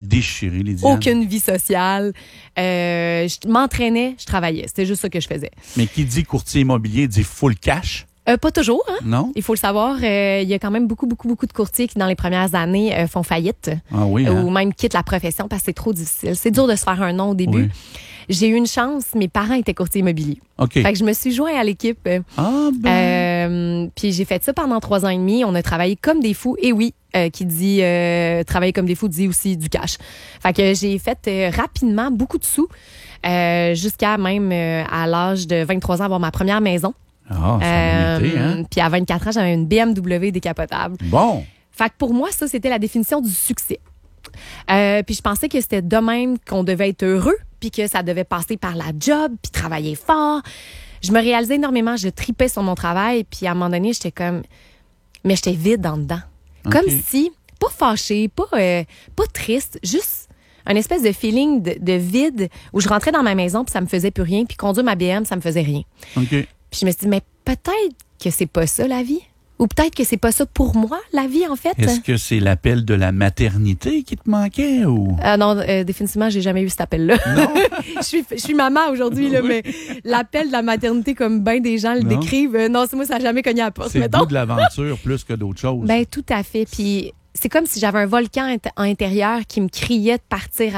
déchiré, Lydiane. Aucune vie sociale. Je m'entraînais, je travaillais. C'était juste ça que je faisais. Mais qui dit courtier immobilier dit full cash? Pas toujours, hein? Non? Il faut le savoir. Il y a quand même beaucoup de courtiers qui, dans les premières années, font faillite. Ah oui, hein? Ou même quittent la profession parce que c'est trop difficile. C'est dur de se faire un nom au début. Oui. J'ai eu une chance. Mes parents étaient courtiers immobiliers. OK. Fait que je me suis joint à l'équipe. Puis j'ai fait ça pendant 3 ans et demi. On a travaillé comme des fous. Et oui, qui dit travailler comme des fous dit aussi du cash. Fait que j'ai fait rapidement beaucoup de sous jusqu'à même à l'âge de 23 ans avoir ma première maison. Ah, ça a été, hein? Puis à 24 ans, j'avais une BMW décapotable. Bon. Fait que pour moi, ça, c'était la définition du succès. Puis je pensais que c'était de même qu'on devait être heureux, puis que ça devait passer par la job, puis travailler fort. Je me réalisais énormément, je tripais sur mon travail, puis à un moment donné, j'étais comme... Mais j'étais vide en dedans. Okay. Comme si, pas fâchée, pas triste, juste un espèce de feeling de vide où je rentrais dans ma maison, puis ça me faisait plus rien, puis conduire ma BM, ça me faisait rien. OK. Puis je me suis dit, mais peut-être que c'est pas ça, la vie. Ou peut-être que c'est pas ça pour moi, la vie, en fait. Est-ce que c'est l'appel de la maternité qui te manquait ou? Non, définitivement, j'ai jamais eu cet appel-là. Non. je suis maman aujourd'hui, là, Oui. mais l'appel de la maternité, comme bien des gens le Non. décrivent, non, c'est moi, ça n'a jamais cogné à la porte, C'est le mettons. goût de l'aventure plus que d'autres choses. Ben, tout à fait. Puis c'est comme si j'avais un volcan en intérieur qui me criait de partir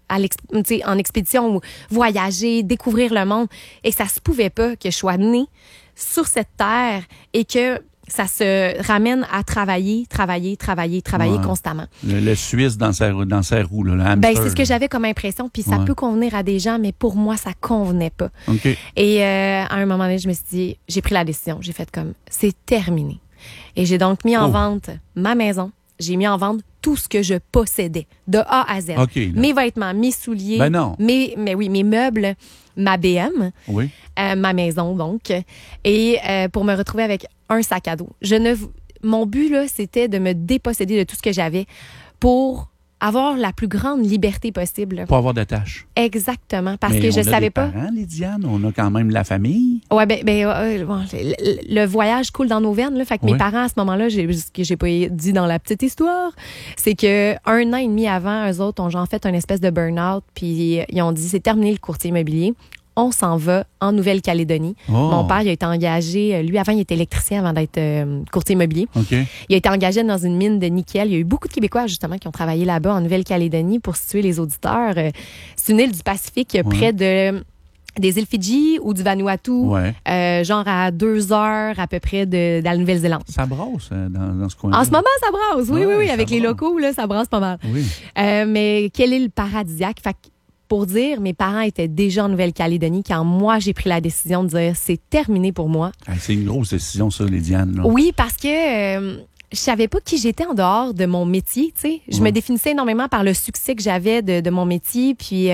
en expédition ou voyager, découvrir le monde. Et ça se pouvait pas que je sois née sur cette terre et que ça se ramène à travailler Ouais. constamment. Le Suisse dans sa roue, là, le hamster. Ben, c'est ce que j'avais comme impression. Puis ça Ouais. peut convenir à des gens, mais pour moi, ça convenait pas. OK. Et à un moment donné, je me suis dit, j'ai pris la décision. J'ai fait comme, c'est terminé. Et j'ai donc mis en vente ma maison. J'ai mis en vente tout ce que je possédais, de A à Z. OK, là. Mes vêtements, mes souliers, Ben non. mes meubles, ma BM, Oui. ma maison donc, et pour me retrouver avec un sac à dos. Mon but là, c'était de me déposséder de tout ce que j'avais pour avoir la plus grande liberté possible. Pas avoir d'attache. Exactement, parce Mais que je on a savais des pas. parents, Lydiane, on a quand même la famille. Ouais, bon, le voyage coule dans nos veines là, fait que Ouais. mes parents à ce moment-là, ce que j'ai pas dit dans la petite histoire, c'est que 1 an et demi avant, eux autres ont genre fait une espèce de burn-out, puis ils ont dit c'est terminé le courtier immobilier. On s'en va en Nouvelle-Calédonie. Oh. Mon père, il a été engagé, lui avant, il était électricien avant d'être courtier immobilier. OK. Il a été engagé dans une mine de nickel. Il y a eu beaucoup de Québécois, justement, qui ont travaillé là-bas en Nouvelle-Calédonie. Pour situer les auditeurs, c'est une île du Pacifique près des îles Fidji ou du Vanuatu, Ouais. genre à 2 heures à peu près de la Nouvelle-Zélande. Ça brosse dans ce coin-là. En ce moment, ça brasse. Oui, Ouais, oui, ça avec les brasse. locaux, là, ça brasse pas mal. Oui. Mais quelle île paradisiaque. Fait que, pour dire, mes parents étaient déjà en Nouvelle-Calédonie quand moi, j'ai pris la décision de dire c'est terminé pour moi. Ah, c'est une grosse décision, ça, Lydiane. Là. Oui, parce que je savais pas qui j'étais en dehors de mon métier, tu sais. Je me définissais énormément par le succès que j'avais de mon métier, puis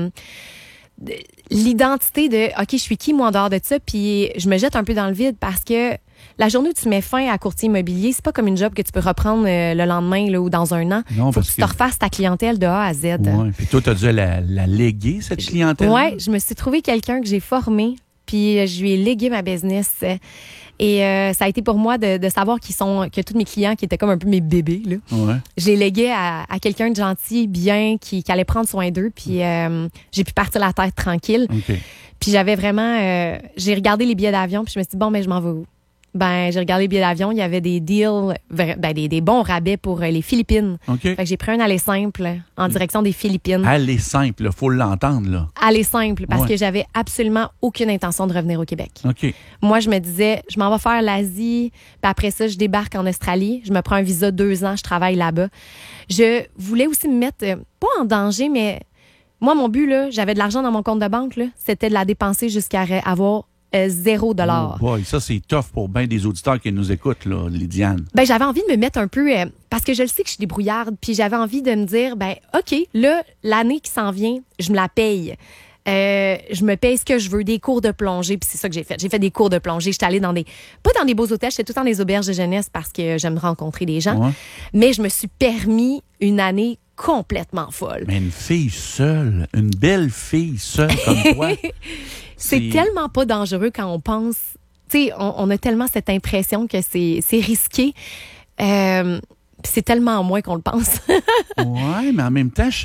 l'identité de OK, je suis qui moi en dehors de ça, puis je me jette un peu dans le vide parce que la journée où tu mets fin à courtier immobilier, c'est pas comme une job que tu peux reprendre le lendemain là, ou dans un an. Non, Faut que parce tu te refasses ta clientèle de A à Z. Ouais. Puis toi, tu as dû la léguer, cette clientèle. Ouais, je me suis trouvé quelqu'un que j'ai formé, puis je lui ai légué ma business. Et ça a été pour moi de savoir que tous mes clients qui étaient comme un peu mes bébés, là, Ouais. j'ai légué à quelqu'un de gentil, bien, qui allait prendre soin d'eux. Puis j'ai pu partir la tête tranquille. OK. Puis j'avais vraiment... j'ai regardé les billets d'avion, puis je me suis dit, bon, mais je m'en vais où? Ben, j'ai regardé les billets d'avion. Il y avait des deals, des bons rabais pour les Philippines. OK. Fait que j'ai pris un aller simple en direction des Philippines. Elle est simple, il faut l'entendre, là. Aller simple, parce Ouais. que j'avais absolument aucune intention de revenir au Québec. OK. Moi, je me disais, je m'en vais faire l'Asie, puis après ça, je débarque en Australie. Je me prends un visa 2 ans, je travaille là-bas. Je voulais aussi me mettre, pas en danger, mais moi, mon but, là, j'avais de l'argent dans mon compte de banque, là, c'était de la dépenser jusqu'à avoir $0. Oh boy, ça, c'est tough pour bien des auditeurs qui nous écoutent, là, Lydiane. Ben, j'avais envie de me mettre un peu, parce que je le sais que je suis débrouillarde, puis j'avais envie de me dire, ben, OK, là, l'année qui s'en vient, je me la paye. Je me paye ce que je veux, des cours de plongée, puis c'est ça que j'ai fait. J'ai fait des cours de plongée. J'étais allée pas dans des beaux hôtels, j'étais tout le temps dans des auberges de jeunesse parce que j'aime rencontrer des gens. Ouais. Mais je me suis permis une année complètement folle. Mais une fille seule, une belle fille seule comme toi. C'est tellement pas dangereux quand on pense. Tu sais, on a tellement cette impression que c'est risqué. C'est tellement moins qu'on le pense. Ouais, mais en même temps,